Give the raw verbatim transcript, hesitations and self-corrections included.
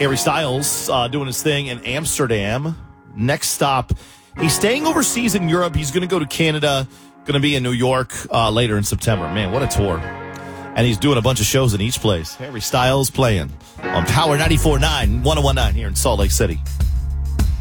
Harry Styles uh, doing his thing in Amsterdam. Next stop, he's staying overseas in Europe. He's going to go to Canada, going to be in New York uh, later in September. Man, what a tour. And he's doing a bunch of shows in each place. Harry Styles playing on Power ninety-four point nine, one oh one point nine here in Salt Lake City.